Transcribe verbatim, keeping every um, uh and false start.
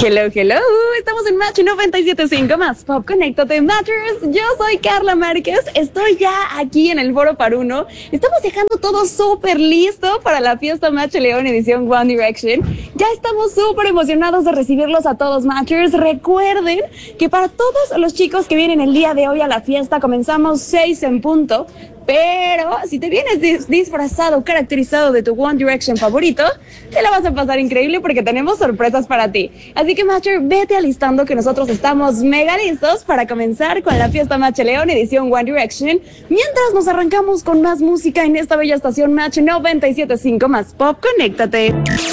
Hello, hello, estamos en Match noventa y siete punto cinco más Pop, conéctate Matchers. Yo soy Carla Márquez, estoy ya aquí en el Foro Paruno. Estamos dejando todo súper listo para la fiesta Match León edición One Direction. Ya estamos súper emocionados de recibirlos a todos Matchers. Recuerden que para todos los chicos que vienen el día de hoy a la fiesta comenzamos seis en punto. Pero si te vienes dis- disfrazado, caracterizado de tu One Direction favorito, te la vas a pasar increíble porque tenemos sorpresas para ti. Así que Matcher, vete alistando que nosotros estamos mega listos para comenzar con la fiesta Match León edición One Direction. Mientras nos arrancamos con más música en esta bella estación Match noventa y siete punto cinco más Pop, conéctate.